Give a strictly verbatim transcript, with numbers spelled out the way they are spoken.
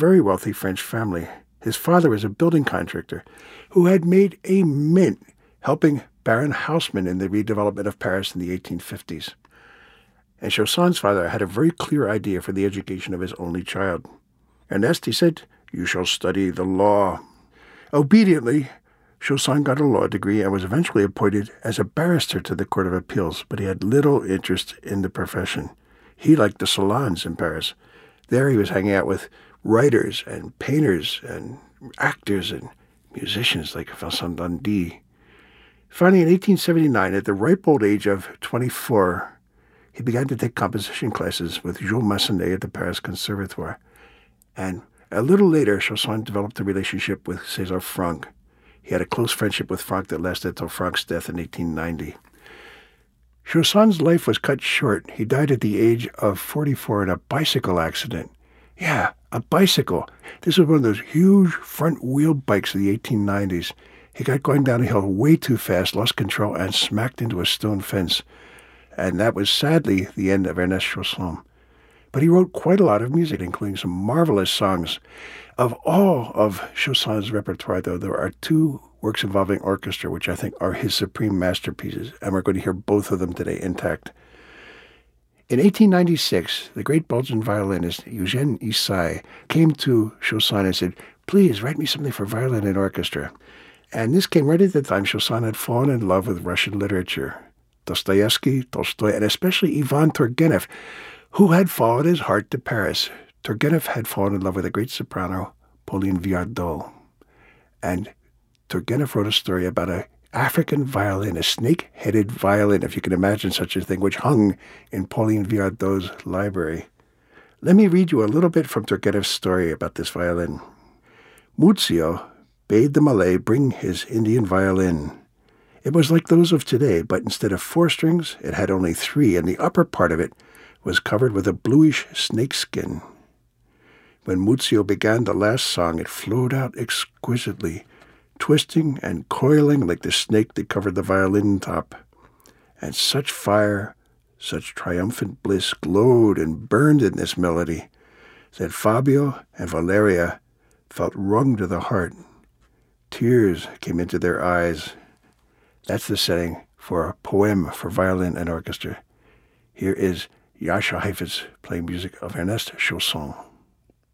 very wealthy French family. His father was a building contractor who had made a mint helping Baron Haussmann in the redevelopment of Paris in the eighteen fifties. And Chaussin's father had a very clear idea for the education of his only child. Ernest, he said, "You shall study the law." Obediently, Chaussin got a law degree and was eventually appointed as a barrister to the Court of Appeals, but he had little interest in the profession. He liked the salons in Paris. There he was hanging out with writers and painters and actors and musicians like Vincent Dundee. Finally, in eighteen seventy-nine, at the ripe old age of twenty-four, he began to take composition classes with Jules Massenet at the Paris Conservatoire. And a little later, Chaussin developed a relationship with César Franck. He had a close friendship with Franck that lasted until Franck's death in eighteen ninety. Chaussin's life was cut short. He died at the age of forty-four in a bicycle accident. Yeah, a bicycle. This was one of those huge front-wheel bikes of the eighteen nineties. He got going down a hill way too fast, lost control, and smacked into a stone fence. And that was sadly the end of Ernest Chaussin. But he wrote quite a lot of music, including some marvelous songs. Of all of Chaussin's repertoire, though, there are two works involving orchestra, which I think are his supreme masterpieces, and we're going to hear both of them today intact. In eighteen ninety-six, the great Belgian violinist Eugène Ysaÿe came to Chaussin and said, "Please write me something for violin and orchestra." And this came right at the time Chaussin had fallen in love with Russian literature. Dostoevsky, Tolstoy, and especially Ivan Turgenev, who had followed his heart to Paris. Turgenev had fallen in love with a great soprano, Pauline Viardot. And Turgenev wrote a story about an African violin, a snake-headed violin, if you can imagine such a thing, which hung in Pauline Viardot's library. Let me read you a little bit from Turgenev's story about this violin. Muzio bade the Malay bring his Indian violin. It was like those of today, but instead of four strings, it had only three, and the upper part of it was covered with a bluish snakeskin. When Muzio began the last song, it flowed out exquisitely, twisting and coiling like the snake that covered the violin top. And such fire, such triumphant bliss glowed and burned in this melody that Fabio and Valeria felt wrung to the heart. Tears came into their eyes. That's the setting for a poem for violin and orchestra. Here is Jascha Heifetz playing music of Ernest Chaussin.